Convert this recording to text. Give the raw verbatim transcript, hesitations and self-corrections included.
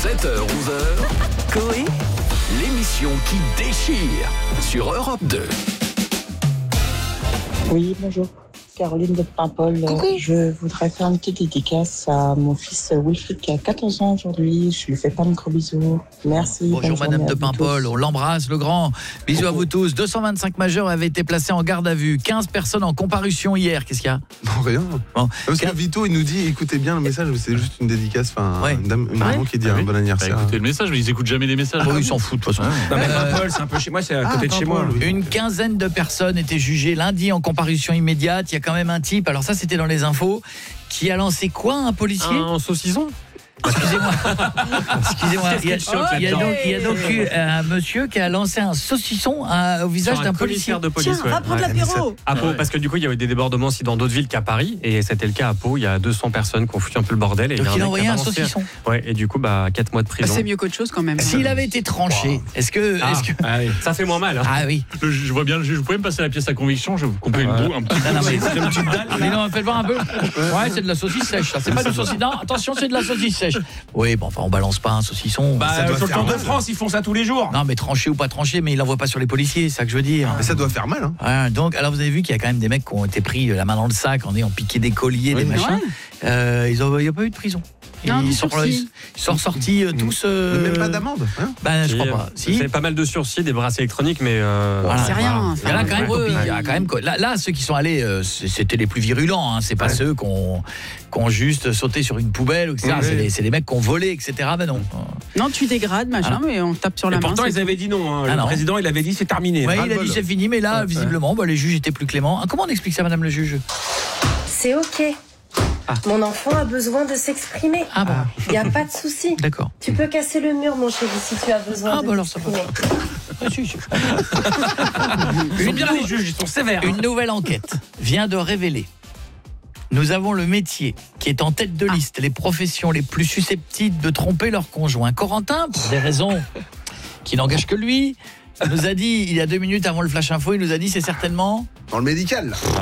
sept heures, onze heures, Coé, l'émission qui déchire sur Europe deux. Oui, bonjour. Caroline de Paimpol. Coucou. Je voudrais faire une petite dédicace à mon fils Wilfried qui a quatorze ans aujourd'hui. Je lui fais pas de gros bisous. Merci. Bonjour Madame de Paimpol, on l'embrasse, le grand. Bisous à vous tous. deux cent vingt-cinq majeurs avaient été placés en garde à vue. quinze personnes en comparution hier. Qu'est-ce qu'il y a? Non, rien. Bon. Parce que Vito, il nous dit, écoutez bien le message, c'est juste une dédicace, enfin, Ouais. une, dame, une Ah maman ouais qui dit Ah un oui. bon Bah, anniversaire. écoutez le message, mais ils écoutent jamais les messages. Ah, ils s'en foutent de toute façon. Non mais Euh, Paimpol, c'est un peu chez moi, c'est à côté Ah, de chez moi. Paimpol, oui. Une quinzaine de personnes étaient jugées lundi en comparution immédiate. Il y a quand même un type, alors ça c'était dans les infos, qui a lancé quoi, un policier? Un saucisson. Excusez-moi. Excusez-moi. Il y a, Qu'est-ce qu'il il y a choque donc, il y a donc eu un monsieur qui a lancé un saucisson à- au visage Sur un d'un policier. commissaire de police. tiens, ouais. va prendre Ouais. l'apéro. À Pau, parce que du coup, il y a eu des débordements aussi dans d'autres villes qu'à Paris, et c'était le cas à Pau. Il y a deux cents personnes qui ont foutu un peu le bordel. Et Donc y a il a mec envoyé qui un balancé- saucisson. Ouais, et du coup, bah, quatre mois de Bah, prison. c'est mieux qu'autre chose quand même. S'il avait été tranché, est-ce que, Ah, est-ce que... ah oui. Ça fait moins mal. Hein. Ah oui. Le juge- je vois bien le juge. Vous pouvez me passer la pièce à conviction? Je vais vous couper une boue, un petit Non, non, mais- une petite dalle. Mais non, faites voir un peu. Ouais, c'est de la saucisse sèche. Ça. C'est pas du saucisson. Non, attention, c'est de la saucisse sèche. Oui, bon, enfin, on balance pas un saucisson. Bah, Ça doit sur le faire Tour de mal. France, ils font ça tous les jours. Non, mais tranché ou pas tranché, mais il l'envoie pas sur les policiers, c'est ça que je veux dire. Mais ça doit faire mal, hein. Ouais, donc, alors vous avez vu qu'il y a quand même des mecs qui ont été pris la main dans le sac en ayant piqué des colliers, Oui. des machins. Ouais. Euh, ils ont, il n'y a pas eu de prison. Non, ils, du sont, sursis. ils sont ressortis euh, tous. euh, Mais même pas d'amende, hein. Ben, je Si, crois pas. Si. C'est pas mal de sursis, des bracelets électroniques, mais. euh, Voilà, c'est rien, voilà. c'est Il y en a rien. quand même, Ouais, copie, il y a ouais. quand même co- là, là, ceux qui sont allés, euh, c- c'était les plus virulents. Hein, c'est pas Ouais. ceux qui ont, qui ont juste sauté sur une poubelle, et cetera. Oui, C'est oui. des, c'est des mecs qui ont volé, et cetera. Ben non. Non, tu dégrades, machin, mais on tape sur la Et main. pourtant, c'est ils avaient dit non. hein. Ah Le non. président, il avait dit c'est terminé. Ouais, il a Ras-le-bol. dit c'est fini, mais là, visiblement, bah, les juges étaient plus cléments. Ah, comment on explique ça, Madame le juge? C'est ok. Mon enfant a besoin de s'exprimer. Ah bon, Il n'y a pas de souci. d'accord. Tu peux casser le mur, mon chéri, si tu as besoin Ah, de bah alors ça va. t'exprimer. Ah, si, si. Ils sont Une, bien nou- les juges, ils sont sévères. hein. une nouvelle enquête vient de révéler. Nous avons le métier qui est en tête de liste, les professions les plus susceptibles de tromper leur conjoint. Corentin, pour des raisons qui n'engagent que lui, nous a dit, il y a deux minutes avant le Flash Info, il nous a dit c'est certainement... Dans le médical, là.